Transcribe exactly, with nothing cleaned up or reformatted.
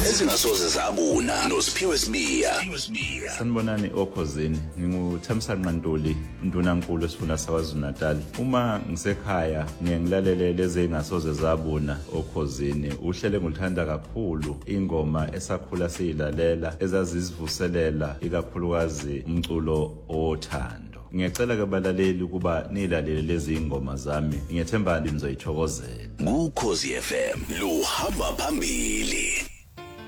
ezingasoze zabuna noSiphiwe Sibiya. Sanibonani okhosini, nginguthamsanqa Ntuli, Ndunankulu esifuna saKwaZulu-Natal. Uma ngisekhaya ngiye ngilalele lezi engasoze zabuna okhosini. Uhlele nguluthanda kakhulu ingoma esakhula siyilalela ezazizivuselela ikakhulukazi umculo othando. Ngiyacela ke balaleli ukuba nilalele lezi ingoma zami. Ngiyethemba nizoyithokozela. Ukhozi F M luhamba phambili.